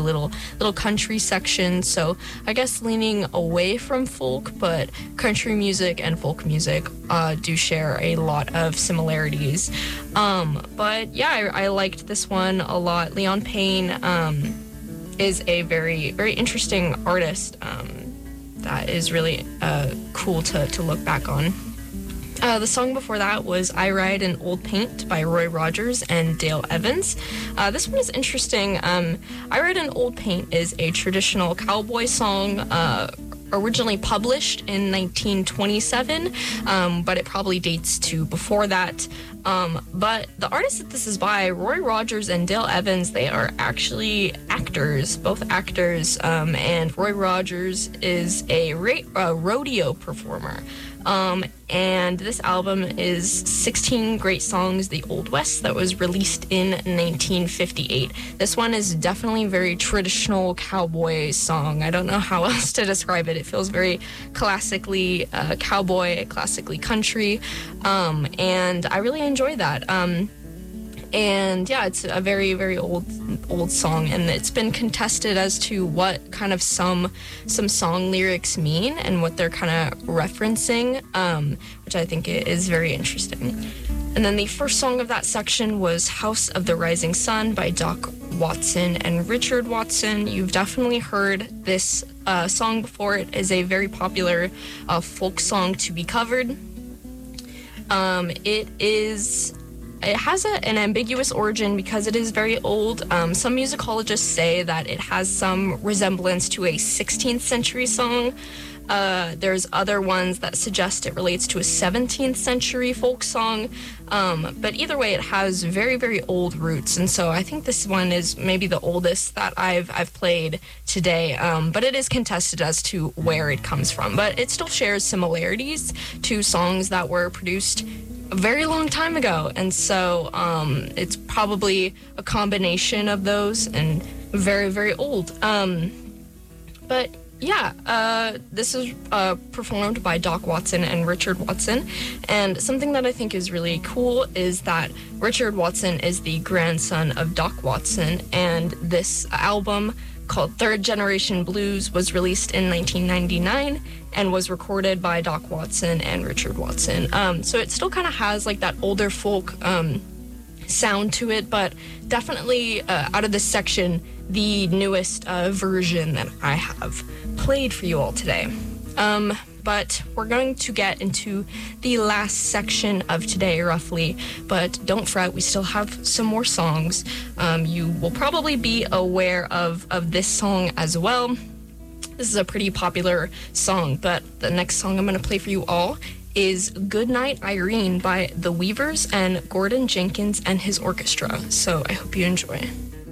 little country section. So I guess leaning away from folk, but country music and folk music do share a lot of similarities. But yeah, I liked this one a lot. Leon Payne is a very, very interesting artist that is really cool to look back on. The song before that was I Ride in Old Paint by Roy Rogers and Dale Evans. This one is interesting. I Ride in Old Paint is a traditional cowboy song originally published in 1927, but it probably dates to before that. But the artist that this is by, Roy Rogers and Dale Evans, they are actually actors, both actors, and Roy Rogers is a rodeo performer. And this album is 16 Great Songs, The Old West, that was released in 1958. This one is definitely a very traditional cowboy song. I don't know how else to describe it. It feels very classically cowboy, classically country, and I really enjoy that. And yeah, it's a very, very old song, and it's been contested as to what kind of some song lyrics mean and what they're kind of referencing, which I think is very interesting. And then the first song of that section was House of the Rising Sun by Doc Watson and Richard Watson. You've definitely heard this song before. It is a very popular folk song to be covered. It has an ambiguous origin because it is very old. Some musicologists say that it has some resemblance to a 16th century song. There's other ones that suggest it relates to a 17th century folk song. But either way, it has very, very old roots. And so I think this one is maybe the oldest that I've played today. But it is contested as to where it comes from. But it still shares similarities to songs that were produced a very long time ago, and so it's probably a combination of those and very, very old. But yeah, this is performed by Doc Watson and Richard Watson, and something that I think is really cool is that Richard Watson is the grandson of Doc Watson, and this album called Third Generation Blues was released in 1999 and was recorded by Doc Watson and Richard Watson. So it still kind of has like that older folk sound to it, but definitely out of this section, the newest version that I have played for you all today. But we're going to get into the last section of today, roughly. But don't fret, we still have some more songs. You will probably be aware of this song as well. This is a pretty popular song, but the next song I'm going to play for you all is Goodnight Irene by The Weavers and Gordon Jenkins and his orchestra. So I hope you enjoy.